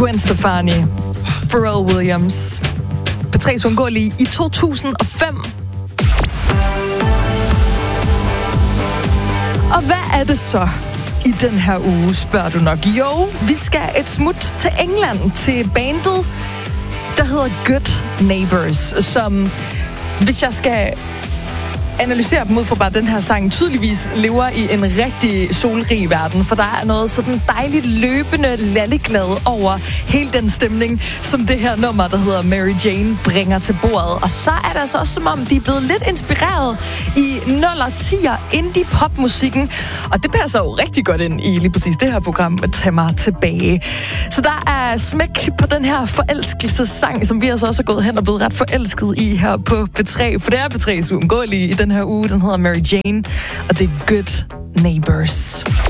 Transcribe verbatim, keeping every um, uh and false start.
Gwen Stefani, Pharrell Williams. P tre's uundgåelige i to tusind og fem. Og hvad er det så i den her uge, spørger du nok? Jo, vi skal et smut til England, til bandet, der hedder Good Neighbors, som, hvis jeg skal analysere dem ud fra bare den her sang, tydeligvis lever i en rigtig solrig verden, for der er noget sådan dejligt løbende lalleglad over hele den stemning, som det her nummer, der hedder Mary Jane, bringer til bordet. Og så er det altså også som om, de er blevet lidt inspireret i nuller tier indie popmusikken, og det passer jo rigtig godt ind i lige præcis det her program, Tag mig tilbage. Så der er smæk på den her forelskelsessang, som vi altså også er gået hen og blevet ret forelsket i her på P tre, for det er P tre's uundgåelige i den her uge. Den hedder Mary Jane, og det er Good Neighbors.